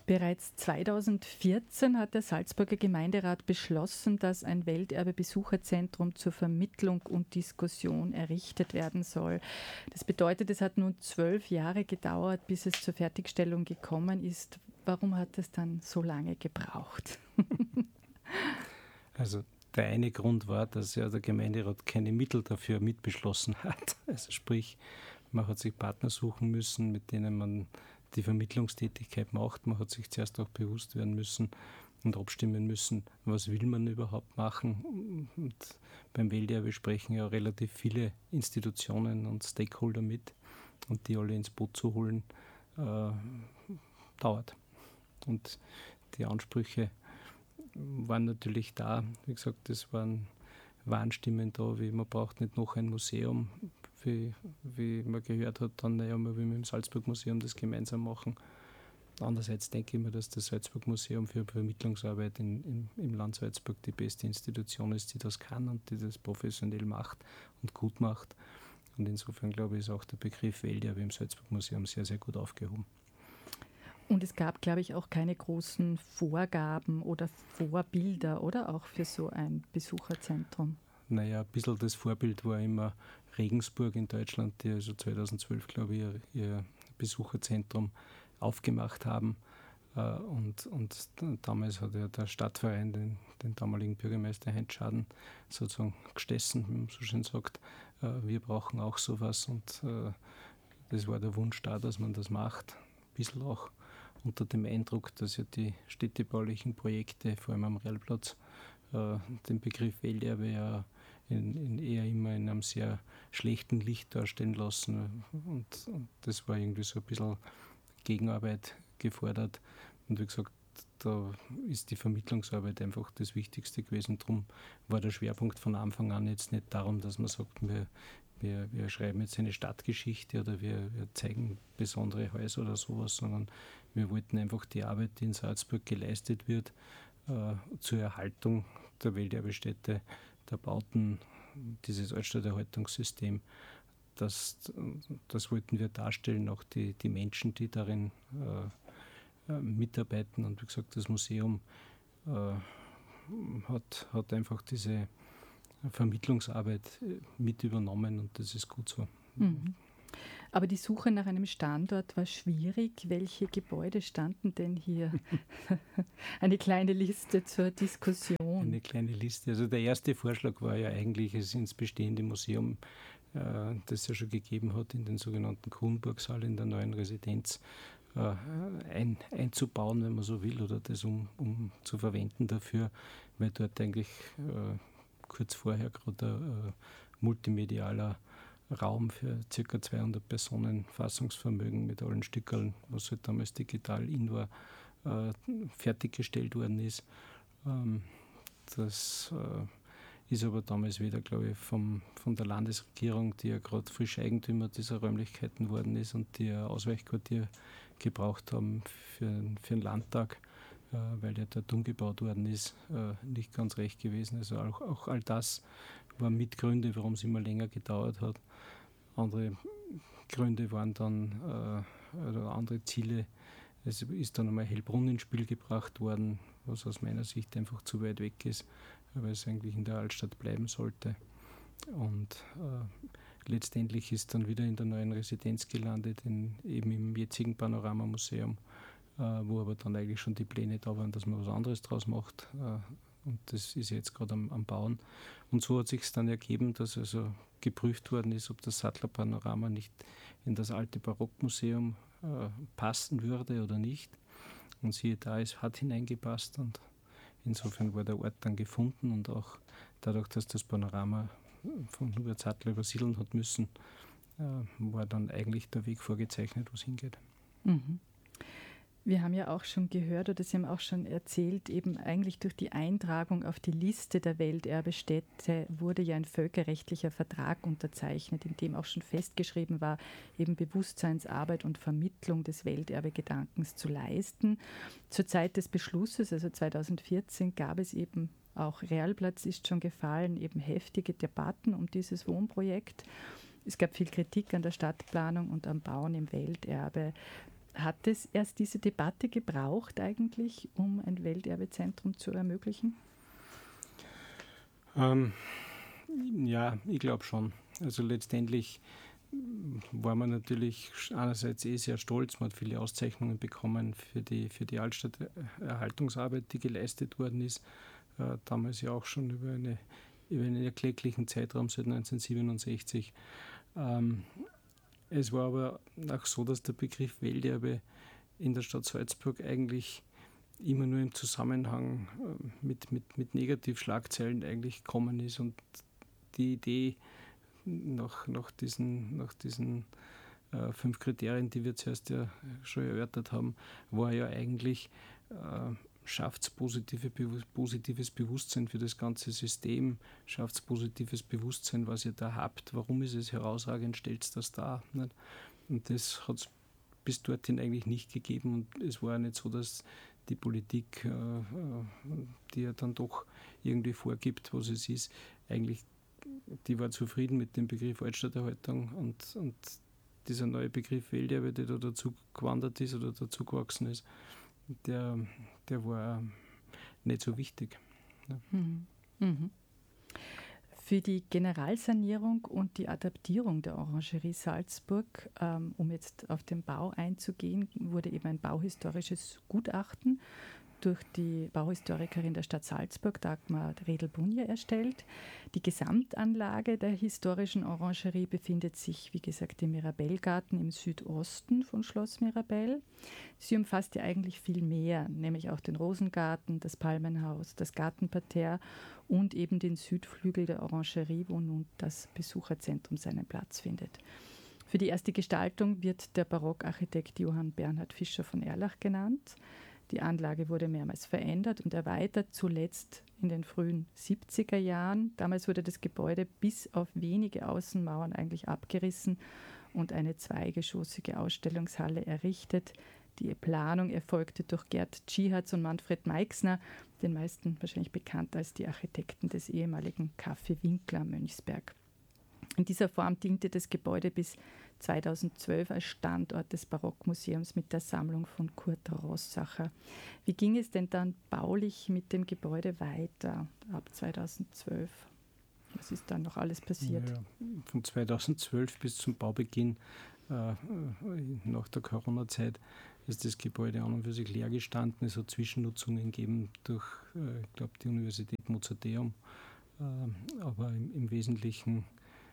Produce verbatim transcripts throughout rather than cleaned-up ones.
Bereits zweitausendvierzehn hat der Salzburger Gemeinderat beschlossen, dass ein Welterbe-Besucherzentrum zur Vermittlung und Diskussion errichtet werden soll. Das bedeutet, es hat nun zwölf Jahre gedauert, bis es zur Fertigstellung gekommen ist. Warum hat es dann so lange gebraucht? Also der eine Grund war, dass ja der Gemeinderat keine Mittel dafür mitbeschlossen hat. Also sprich, man hat sich Partner suchen müssen, mit denen man die Vermittlungstätigkeit macht. Man hat sich zuerst auch bewusst werden müssen und abstimmen müssen, was will man überhaupt machen. Und beim Welterbe sprechen ja relativ viele Institutionen und Stakeholder mit, und die alle ins Boot zu holen, äh, dauert. Und die Ansprüche waren natürlich da. Wie gesagt, es waren Warnstimmen da, wie man braucht nicht noch ein Museum. Wie, wie man gehört hat, dann, naja, wir will mit dem Salzburg-Museum das gemeinsam machen. Andererseits denke ich mir, dass das Salzburg-Museum für Vermittlungsarbeit in, in, im Land Salzburg die beste Institution ist, die das kann und die das professionell macht und gut macht. Und insofern, glaube ich, ist auch der Begriff Welterbe im Salzburg-Museum sehr, sehr gut aufgehoben. Und es gab, glaube ich, auch keine großen Vorgaben oder Vorbilder, oder auch für so ein Besucherzentrum? Naja, ein bisschen das Vorbild war immer Regensburg in Deutschland, die also zweitausendzwölf, glaube ich, ihr, ihr Besucherzentrum aufgemacht haben. Und, und damals hat ja der Stadtverein den, den damaligen Bürgermeister Heinz Schaden sozusagen gestessen, wie man so schön sagt. Wir brauchen auch sowas, und das war der Wunsch da, dass man das macht. Ein bisschen auch unter dem Eindruck, dass ja die städtebaulichen Projekte, vor allem am Rehlplatz, den Begriff Welterbe ja in, in eher immer in einem sehr schlechten Licht darstellen lassen. Und, und das war irgendwie so ein bisschen Gegenarbeit gefordert. Und wie gesagt, da ist die Vermittlungsarbeit einfach das Wichtigste gewesen. Darum war der Schwerpunkt von Anfang an jetzt nicht darum, dass man sagt, wir, wir, wir schreiben jetzt eine Stadtgeschichte oder wir, wir zeigen besondere Häuser oder sowas, sondern wir wollten einfach die Arbeit, die in Salzburg geleistet wird, äh, zur Erhaltung der Welterbestätte, der Bauten, dieses Altstadterhaltungssystem, das, das wollten wir darstellen, auch die, die Menschen, die darin äh, mitarbeiten. Und wie gesagt, das Museum äh, hat, hat einfach diese Vermittlungsarbeit mit übernommen, und das ist gut so. Mhm. Aber die Suche nach einem Standort war schwierig. Welche Gebäude standen denn hier? Eine kleine Liste zur Diskussion. Eine kleine Liste. Also der erste Vorschlag war ja eigentlich, es ins bestehende Museum, äh, das es ja schon gegeben hat, in den sogenannten Kronburgsaal in der neuen Residenz, äh, ein, einzubauen, wenn man so will, oder das um, um zu verwenden dafür, weil dort eigentlich äh, kurz vorher gerade ein äh, multimedialer Raum für ca. zweihundert Personen Fassungsvermögen mit allen Stückeln, was halt damals digital in war, äh, fertiggestellt worden ist. Ähm, das äh, ist aber damals wieder, glaube ich, vom, von der Landesregierung, die ja gerade frisch Eigentümer dieser Räumlichkeiten worden ist und die ein Ausweichquartier gebraucht haben für, für den Landtag, äh, weil der dort umgebaut worden ist, äh, nicht ganz recht gewesen. Also auch, auch all das war Mitgründe, warum es immer länger gedauert hat. Andere Gründe waren dann, äh, oder andere Ziele. Es ist dann einmal Hellbrunn ins Spiel gebracht worden, was aus meiner Sicht einfach zu weit weg ist, weil es eigentlich in der Altstadt bleiben sollte. Und äh, letztendlich ist dann wieder in der neuen Residenz gelandet, in, eben im jetzigen Panoramamuseum, äh, wo aber dann eigentlich schon die Pläne da waren, dass man was anderes draus macht. Äh, und das ist jetzt gerade am, am Bauen. Und so hat sich es dann ergeben, dass also geprüft worden ist, ob das Sattler-Panorama nicht in das alte Barockmuseum äh, passen würde oder nicht. Und siehe da, es hat hineingepasst, und insofern war der Ort dann gefunden, und auch dadurch, dass das Panorama von Hubert Sattler übersiedeln hat müssen, äh, war dann eigentlich der Weg vorgezeichnet, wo es hingeht. Mhm. Wir haben ja auch schon gehört, oder Sie haben auch schon erzählt, eben eigentlich durch die Eintragung auf die Liste der Welterbestätte wurde ja ein völkerrechtlicher Vertrag unterzeichnet, in dem auch schon festgeschrieben war, eben Bewusstseinsarbeit und Vermittlung des Welterbegedankens zu leisten. Zur Zeit des Beschlusses, also zweitausendvierzehn, gab es eben auch, Rehlplatz ist schon gefallen, eben heftige Debatten um dieses Wohnprojekt. Es gab viel Kritik an der Stadtplanung und am Bauen im Welterbe. Hat es erst diese Debatte gebraucht eigentlich, um ein Welterbezentrum zu ermöglichen? Ähm, ja, ich glaube schon. Also letztendlich war man natürlich einerseits eh sehr stolz, man hat viele Auszeichnungen bekommen für die, für die Altstadterhaltungsarbeit, die geleistet worden ist. Äh, damals ja auch schon über, eine, über einen erklecklichen Zeitraum seit neunzehnhundertsiebenundsechzig. Ähm, es war aber auch so, dass der Begriff Welterbe in der Stadt Salzburg eigentlich immer nur im Zusammenhang mit, mit, mit Negativschlagzeilen eigentlich gekommen ist und die Idee nach, nach diesen, nach diesen äh, fünf Kriterien, die wir zuerst ja schon erörtert haben, war ja eigentlich, äh, schafft es positive, positives Bewusstsein für das ganze System, schafft es positives Bewusstsein, was ihr da habt, warum ist es herausragend, stellt es das dar. Nicht? Und das hat es bis dorthin eigentlich nicht gegeben und es war nicht so, dass die Politik, die ja dann doch irgendwie vorgibt, was es ist, eigentlich, die war zufrieden mit dem Begriff Altstadterhaltung und, und dieser neue Begriff Welterbe, der da dazu gewandert ist oder dazu gewachsen ist, der, der war nicht so wichtig. Ja. Mhm. Mhm. Für die Generalsanierung und die Adaptierung der Orangerie Salzburg, ähm, um jetzt auf den Bau einzugehen, wurde eben ein bauhistorisches Gutachten durch die Bauhistorikerin der Stadt Salzburg, Dagmar Redl-Bunje, erstellt. Die Gesamtanlage der historischen Orangerie befindet sich, wie gesagt, im Mirabellgarten im Südosten von Schloss Mirabell. Sie umfasst ja eigentlich viel mehr, nämlich auch den Rosengarten, das Palmenhaus, das Gartenparterre und eben den Südflügel der Orangerie, wo nun das Besucherzentrum seinen Platz findet. Für die erste Gestaltung wird der Barockarchitekt Johann Bernhard Fischer von Erlach genannt. Die Anlage wurde mehrmals verändert und erweitert, zuletzt in den frühen siebziger Jahren. Damals wurde das Gebäude bis auf wenige Außenmauern eigentlich abgerissen und eine zweigeschossige Ausstellungshalle errichtet. Die Planung erfolgte durch Gerd Tschihatz und Manfred Meixner, den meisten wahrscheinlich bekannt als die Architekten des ehemaligen Café Winkler am Mönchsberg. In dieser Form diente das Gebäude bis zweitausendzwölf als Standort des Barockmuseums mit der Sammlung von Kurt Rossacher. Wie ging es denn dann baulich mit dem Gebäude weiter ab zweitausendzwölf? Was ist dann noch alles passiert? Ja, von zweitausendzwölf bis zum Baubeginn äh, nach der Corona-Zeit ist das Gebäude an und für sich leer gestanden. Es hat Zwischennutzungen gegeben durch, äh, ich glaube, die Universität Mozarteum. Äh, aber im, im Wesentlichen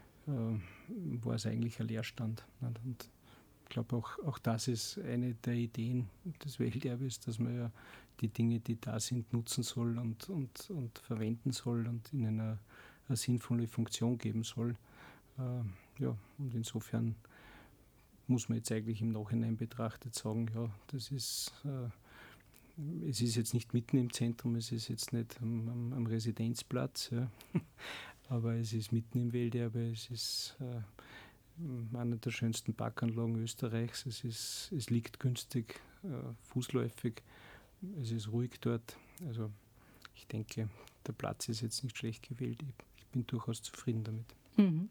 äh, war es eigentlich ein Leerstand. Nicht? Und ich glaube, auch, auch das ist eine der Ideen des Welterbes, dass man ja die Dinge, die da sind, nutzen soll und, und, und verwenden soll und ihnen eine, eine sinnvolle Funktion geben soll. Äh, ja, und insofern muss man jetzt eigentlich im Nachhinein betrachtet sagen, ja, das ist, äh, es ist jetzt nicht mitten im Zentrum, es ist jetzt nicht am, am, am Residenzplatz, ja, aber es ist mitten im Welterbe, es ist äh, eine der schönsten Parkanlagen Österreichs, es, ist, es liegt günstig, äh, fußläufig, es ist ruhig dort, also ich denke, der Platz ist jetzt nicht schlecht gewählt, ich, ich bin durchaus zufrieden damit. Mhm.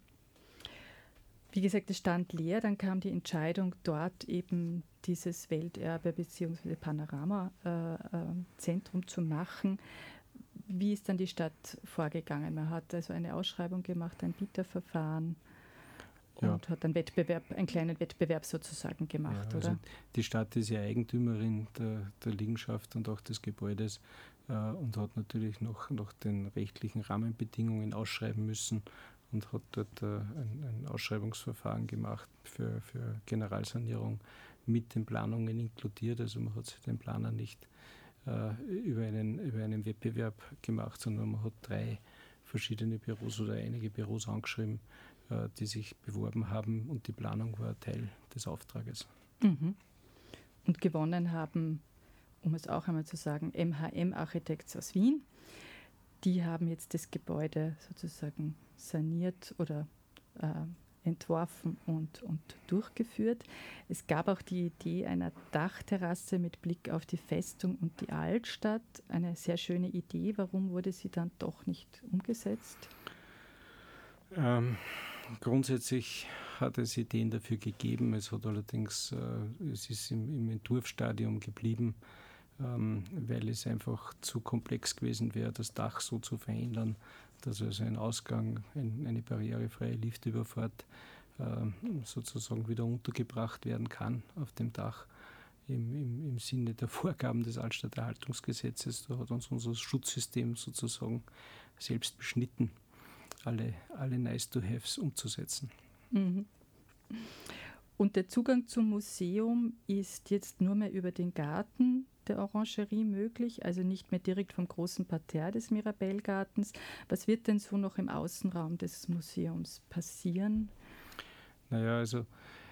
Wie gesagt, es stand leer, dann kam die Entscheidung, dort eben dieses Welterbe bzw. Panorama-Zentrum äh, zu machen. Wie ist dann die Stadt vorgegangen? Man hat also eine Ausschreibung gemacht, ein Bieterverfahren und ja. hat einen Wettbewerb, einen kleinen Wettbewerb sozusagen gemacht, ja, also oder? Die Stadt ist ja Eigentümerin der, der Liegenschaft und auch des Gebäudes äh, und hat natürlich noch nach den rechtlichen Rahmenbedingungen ausschreiben müssen und hat dort äh, ein, ein Ausschreibungsverfahren gemacht für, für Generalsanierung mit den Planungen inkludiert. Also man hat sich den Planer nicht äh, über, einen, über einen Wettbewerb gemacht, sondern man hat drei verschiedene Büros oder einige Büros angeschrieben, äh, die sich beworben haben und die Planung war Teil des Auftrages. Mhm. Und gewonnen haben, um es auch einmal zu sagen, M H M Architects aus Wien. Die haben jetzt das Gebäude sozusagen saniert oder äh, entworfen und, und durchgeführt. Es gab auch die Idee einer Dachterrasse mit Blick auf die Festung und die Altstadt. Eine sehr schöne Idee. Warum wurde sie dann doch nicht umgesetzt? Ähm, grundsätzlich hat es Ideen dafür gegeben. Es hat allerdings, äh, es ist im, im Entwurfsstadium geblieben, ähm, weil es einfach zu komplex gewesen wäre, das Dach so zu verändern, dass also ein Ausgang, ein, eine barrierefreie Liftüberfahrt äh, sozusagen wieder untergebracht werden kann auf dem Dach. Im, im, im Sinne der Vorgaben des Altstadterhaltungsgesetzes. Da hat uns unser Schutzsystem sozusagen selbst beschnitten, alle, alle Nice-to-Haves umzusetzen. Mhm. Und der Zugang zum Museum ist jetzt nur mehr über den Garten der Orangerie möglich, also nicht mehr direkt vom großen Parterre des Mirabellgartens. Was wird denn so noch im Außenraum des Museums passieren? Naja, also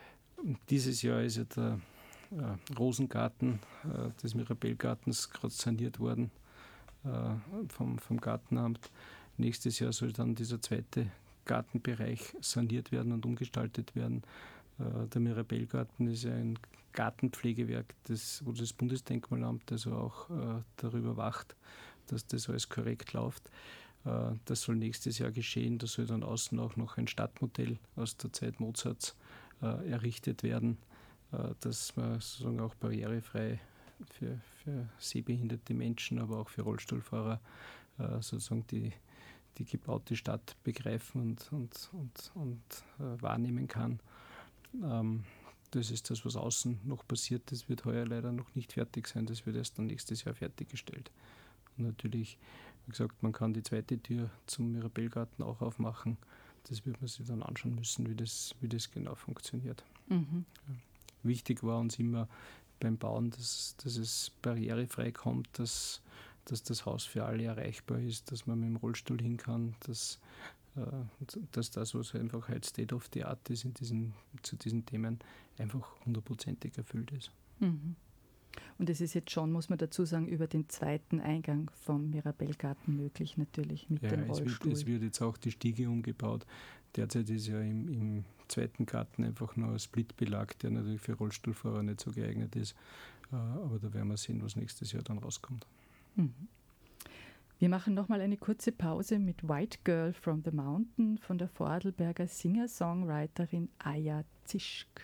dieses Jahr ist ja der äh, Rosengarten äh, des Mirabellgartens gerade saniert worden äh, vom, vom Gartenamt. Nächstes Jahr soll dann dieser zweite Gartenbereich saniert werden und umgestaltet werden. Äh, der Mirabellgarten ist ja ein Gartenpflegewerk, das, wo das Bundesdenkmalamt also auch äh, darüber wacht, dass das alles korrekt läuft. Äh, das soll nächstes Jahr geschehen. Da soll dann außen auch noch ein Stadtmodell aus der Zeit Mozarts äh, errichtet werden, äh, dass man sozusagen auch barrierefrei für, für sehbehinderte Menschen, aber auch für Rollstuhlfahrer äh, sozusagen die, die gebaute Stadt begreifen und, und, und, und äh, wahrnehmen kann. Ähm, das ist das, was außen noch passiert. Das wird heuer leider noch nicht fertig sein. Das wird erst dann nächstes Jahr fertiggestellt. Und natürlich, wie gesagt, man kann die zweite Tür zum Mirabellgarten auch aufmachen. Das wird man sich dann anschauen müssen, wie das, wie das genau funktioniert. Mhm. Ja. Wichtig war uns immer beim Bauen, dass, dass es barrierefrei kommt, dass, dass das Haus für alle erreichbar ist, dass man mit dem Rollstuhl hin kann, dass, äh, dass das, was einfach halt State of the Art ist in diesen, zu diesen Themen, einfach hundertprozentig erfüllt ist. Mhm. Und es ist jetzt schon, muss man dazu sagen, über den zweiten Eingang vom Mirabellgarten möglich, natürlich mit ja, dem Rollstuhl. Es wird, es wird jetzt auch die Stiege umgebaut. Derzeit ist ja im, im zweiten Garten einfach nur ein Splitbelag, der natürlich für Rollstuhlfahrer nicht so geeignet ist. Aber da werden wir sehen, was nächstes Jahr dann rauskommt. Mhm. Wir machen nochmal eine kurze Pause mit White Girl from the Mountain von der Vorarlberger Singer-Songwriterin Aya Zischk.